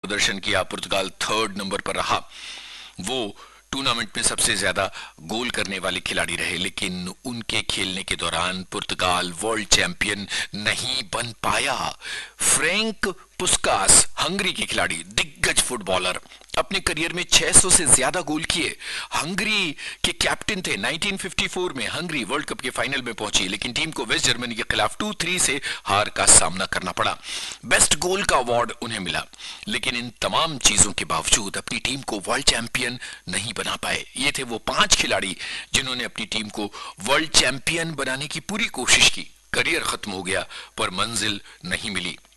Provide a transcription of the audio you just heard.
प्रदर्शन किया। पुर्तगाल 3rd number पर रहा। वो टूर्नामेंट में सबसे ज्यादा गोल करने वाले खिलाड़ी रहे, लेकिन उनके खेलने के दौरान पुर्तगाल वर्ल्ड चैंपियन नहीं बन पाया। फ्रैंक पुस्कास, हंगरी के खिलाड़ी, दिग्गज फुटबॉलर, अपने करियर में 600 से ज्यादा गोल किए, हंगरी के कैप्टन थे। 1954 में हंगरी वर्ल्ड कप के फाइनल में पहुंची, लेकिन टीम को वेस्ट जर्मनी के खिलाफ 2-3 से हार का सामना करना पड़ा। बेस्ट गोल का अवार्ड उन्हें मिला, लेकिन इन तमाम चीजों के बावजूद अपनी टीम को वर्ल्ड चैंपियन नहीं बना पाए। ये थे वो 5 खिलाड़ी जिन्होंने अपनी टीम को वर्ल्ड चैंपियन बनाने की पूरी कोशिश की। करियर खत्म हो गया, पर मंजिल नहीं मिली।